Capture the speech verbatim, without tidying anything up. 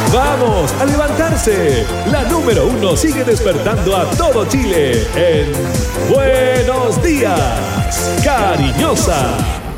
Vamos a levantarse. La número uno sigue despertando a todo Chile en Buenos Días, Cariñosa.